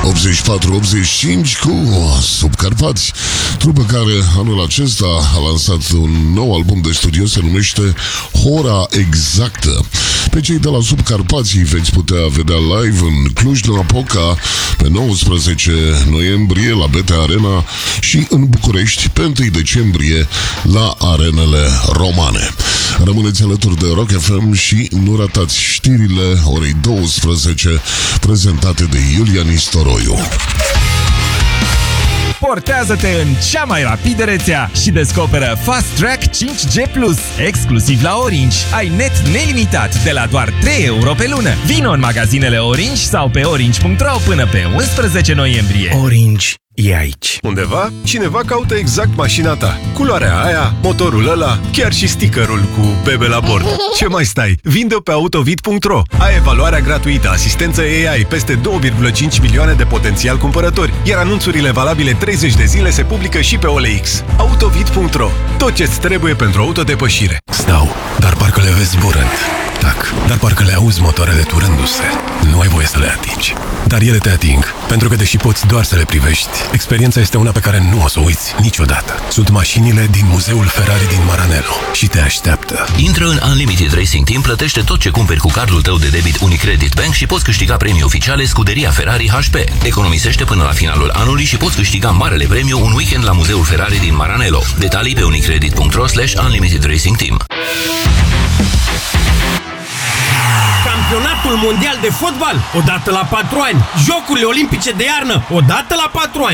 84-85 cu Subcarpați, trupă care anul acesta a lansat un nou album de studio, se numește Hora Exactă. Pe cei de la Subcarpații veți putea vedea live în Cluj-Napoca pe 19 noiembrie la BT Arena și în București pe 1 decembrie la arenele romane. Rămâneți alături de Rock FM și nu ratați știrile orei 12 prezentate de Iulia Nistoroiu. Portează-te în cea mai rapidă rețea și descoperă Fast Track 5G+, exclusiv la Orange. Ai net nelimitat de la doar 3 euro pe lună. Vino în magazinele Orange sau pe orange.ro până pe 11 noiembrie. Orange e aici. Undeva, cineva caută exact mașina ta. Culoarea aia, motorul ăla, chiar și stickerul cu bebe la bord. Ce mai stai? Vinde-o pe autovid.ro. Ai evaluarea gratuită, asistență AI, peste 2,5 milioane de potențial cumpărători, iar anunțurile valabile 30 de zile se publică și pe OLX. Autovid.ro. Tot ce-ți trebuie pentru autodepășire. Stau, dar parcă le vezi zburând. Tac, dar parcă le auzi motoarele turându-se. Nu ai voie să le atingi. Dar ele te ating, pentru că deși poți doar să le privești, experiența este una pe care nu o să o uiți niciodată. Sunt mașinile din Muzeul Ferrari din Maranello și te așteaptă. Intră în Unlimited Racing Team, plătește tot ce cumperi cu cardul tău de debit Unicredit Bank și poți câștiga premii oficiale Scuderia Ferrari HP. Economisește până la finalul anului și poți câștiga marele premiu un weekend la Muzeul Ferrari din Maranello. Detalii pe unicredit.ro/Unlimited Racing Team. Campionatul mondial de fotbal, odată la 4 ani. Jocurile olimpice de iarnă, odată la 4 ani.